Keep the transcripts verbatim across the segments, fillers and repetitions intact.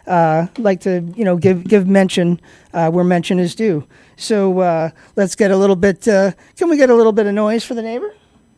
uh, like to, you know, give give mention uh, where mention is due. So uh, let's get a little bit. Uh, can we get a little bit of noise for the neighbor?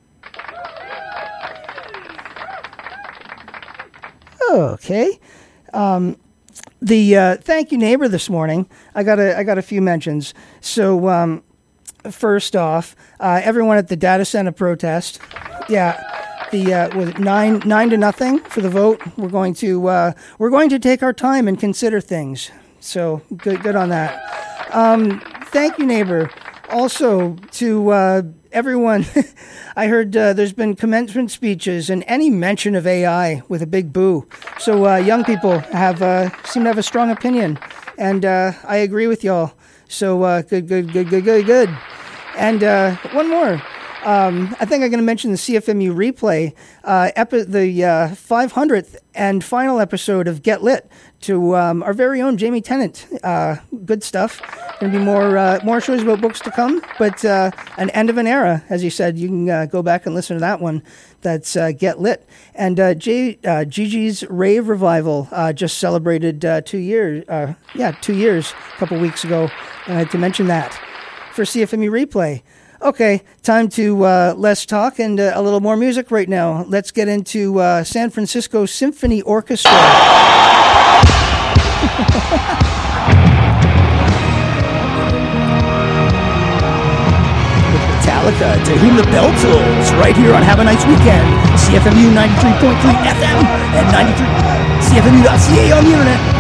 Okay. Um, the uh, thank you neighbor this morning. I got a I got a few mentions. So um, first off, uh, everyone at the data center protest. Yeah. The uh, was it nine nine to nothing for the vote. We're going to uh, we're going to take our time and consider things. So good good on that. Um, thank you, neighbor. Also to uh, everyone, I heard uh, there's been commencement speeches and any mention of A I with a big boo. So uh, young people have uh, seem to have a strong opinion, and uh, I agree with y'all. So uh, good good good good good good. And uh, one more. Um, I think I'm going to mention the C F M U replay, uh, epi- the uh, five hundredth and final episode of Get Lit to um, our very own Jamie Tennant. Uh, good stuff. Going to be more uh, more shows about books to come, but uh, an end of an era, as you said. You can uh, go back and listen to that one. That's uh, Get Lit. And uh, J- uh, Gigi's Rave Revival uh, just celebrated uh, two years. Uh, yeah, two years a couple weeks ago. I had to mention that for C F M U replay. Okay, time to uh, less talk and uh, a little more music right now. Let's get into uh, San Francisco Symphony Orchestra. With Metallica, To Whom the Bell Tolls, right here on Have a Nice Weekend. C F M U ninety-three point three F M and ninety-three C F M U dot C A on the internet.